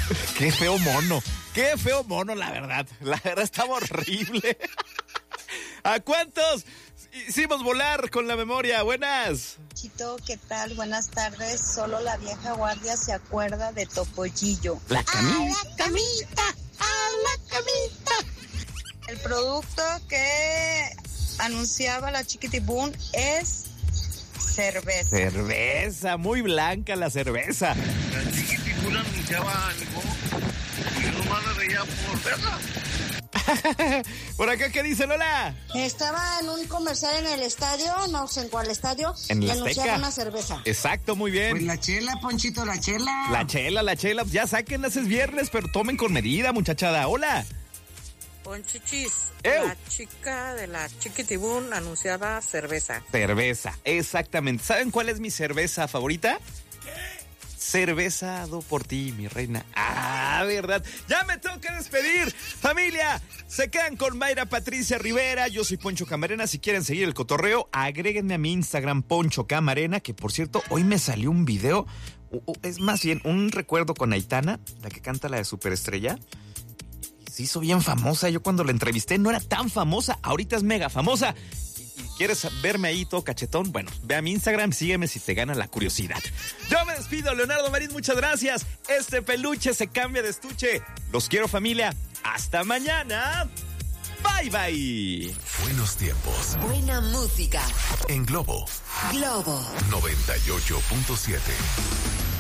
Qué feo mono, la verdad. La verdad estaba horrible. ¿A cuántos hicimos volar con la memoria? Buenas. Chito, ¿qué tal? Buenas tardes. Solo la vieja guardia se acuerda de Topollillo. La camita. ¡A la camita! ¡A la camita! El producto que anunciaba la Chiquitibún es cerveza. Cerveza, muy blanca la cerveza. La Chiquitibún anunciaba algo y yo nomás la veía por verla. Por acá, ¿qué dice Lola? Estaba en un comercial en el estadio, no sé en cuál estadio, En y la anunciaba Azteca. una cerveza. Exacto, muy bien. Pues la chela, Ponchito, la chela. La chela, ya sáquenlas, es viernes, pero tomen con medida, muchachada. Hola. Ponchichis, ¡Ew! la chica de la Chiquitibún anunciaba cerveza. Cerveza, exactamente. ¿Saben cuál es mi cerveza favorita? Cervezado por ti, mi reina. Ah, verdad. Ya me tengo que despedir. Familia, se quedan con Mayra Patricia Rivera. Yo soy Poncho Camarena. Si quieren seguir el cotorreo, agréguenme a mi Instagram, Poncho Camarena, que por cierto, hoy me salió un video. Es más bien un recuerdo con Aitana, la que canta la de Superestrella. Se hizo bien famosa. Yo cuando la entrevisté no era tan famosa. Ahorita es mega famosa. ¿Quieres verme ahí todo cachetón? Bueno, ve a mi Instagram, sígueme si te gana la curiosidad. Yo me despido, Leonardo Marín, muchas gracias. Este peluche se cambia de estuche. Los quiero, familia. Hasta mañana. Bye, bye. Buenos tiempos. Buena música. En Globo Globo 98.7.